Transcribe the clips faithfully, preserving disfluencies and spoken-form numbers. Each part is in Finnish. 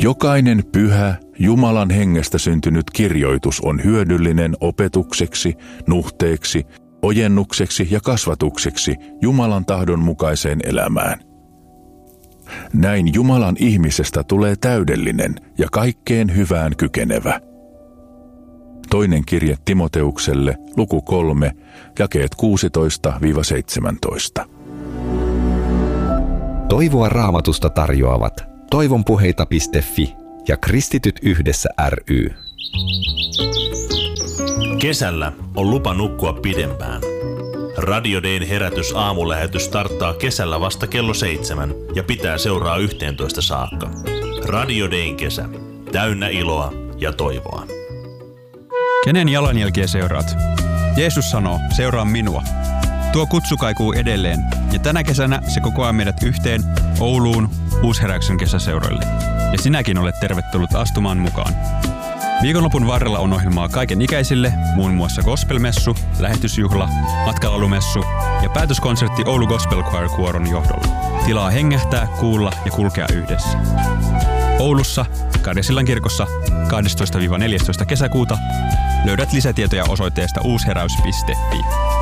Jokainen pyhä, Jumalan hengestä syntynyt kirjoitus on hyödyllinen opetukseksi, nuhteeksi, ojennukseksi ja kasvatukseksi Jumalan tahdon mukaiseen elämään. Näin Jumalan ihmisestä tulee täydellinen ja kaikkeen hyvään kykenevä. Toinen kirje Timoteukselle, luku kolme, jakeet kuusitoista seitsemäntoista. Toivoa Raamatusta tarjoavat toivonpuheita piste fi ja Kristityt yhdessä ry. Kesällä on lupa nukkua pidempään. Radio Dayn herätys aamulähetys starttaa kesällä vasta kello seitsemän ja pitää seuraa yhteentoista saakka. Radio Dayn kesä. Täynnä iloa ja toivoa. Kenen jalanjälkiä seuraat? Jeesus sanoo, seuraa minua. Tuo kutsu kaikuu edelleen ja tänä kesänä se kokoaa meidät yhteen Ouluun Uusheräyksen kesäseuroille. Ja sinäkin olet tervetullut astumaan mukaan. Viikonlopun varrella on ohjelmaa kaiken ikäisille, muun muassa gospelmessu, lähetysjuhla, matkalaulumessu ja päätöskonsertti Oulu Gospel Choir Kuoron johdolla. Tilaa hengähtää, kuulla ja kulkea yhdessä. Oulussa, Karjasillan kirkossa kahdestoista neljästoista kesäkuuta löydät lisätietoja osoitteesta uusheräys piste fi.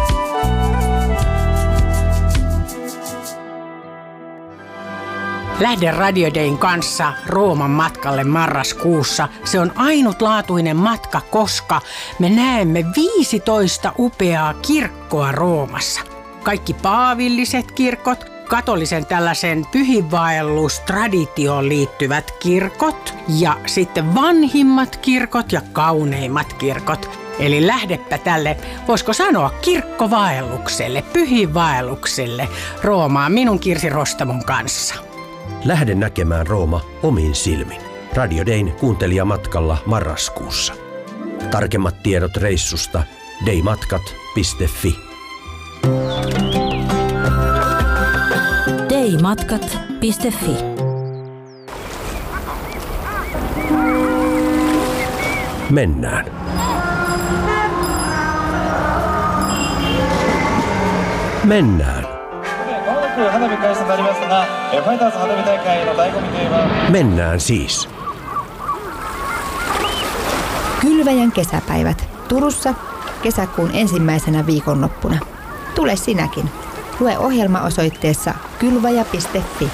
Lähde Radio Dayn kanssa Rooman matkalle marraskuussa. Se on ainutlaatuinen matka, koska me näemme viisitoista upeaa kirkkoa Roomassa. Kaikki paavilliset kirkot, katolisen tällaisen pyhinvaellustraditioon liittyvät kirkot ja sitten vanhimmat kirkot ja kauneimmat kirkot. Eli lähdepä tälle, voisiko sanoa, kirkkovaellukselle, pyhinvaellukselle Roomaan minun Kirsi Rostamon kanssa. Lähde näkemään Rooma omin silmin. Radio Dayn kuuntelijamatkalla marraskuussa. Tarkemmat tiedot reissusta daymatkat piste fi. daymatkat piste fi. Mennään. Mennään. Mennään siis. Kylväjän kesäpäivät Turussa kesäkuun ensimmäisenä viikonloppuna. Tule sinäkin. Lue ohjelma osoitteessa kylväjä piste fi.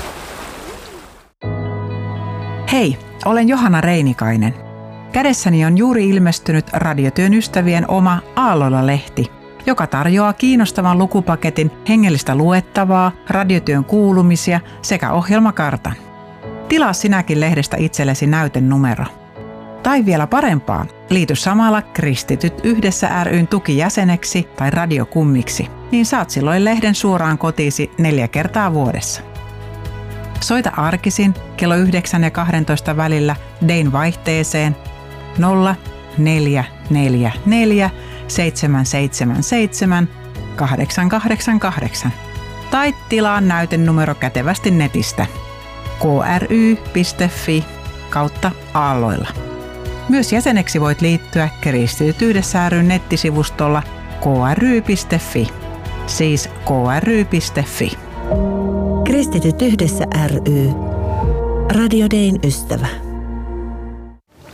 Hei, olen Johanna Reinikainen. Kädessäni on juuri ilmestynyt Radiotyön ystävien oma Aallolla-lehti, joka tarjoaa kiinnostavan lukupaketin hengellistä luettavaa, radiotyön kuulumisia sekä ohjelmakartan. Tilaa sinäkin lehdestä itsellesi näytenumero. Tai vielä parempaa, liity samalla Kristityt yhdessä ry:n tukijäseneksi tai radiokummiksi, niin saat silloin lehden suoraan kotiisi neljä kertaa vuodessa. Soita arkisin kello yhdeksän ja kahdentoista välillä Dayn vaihteeseen nolla neljä neljä neljä seitsemän seitsemän seitsemän kahdeksan kahdeksan kahdeksan tai tilaa näytenumero kätevästi netistä k r y piste f i kautta aalloilla. Myös jäseneksi voit liittyä Kristityt yhdessä ry:n nettisivustolla k r y piste f i, siis k r y piste f i. Kristityt yhdessä ry. Radio Dayn ystävä.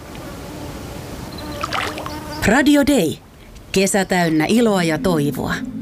Radio Day. Kesä täynnä iloa ja toivoa.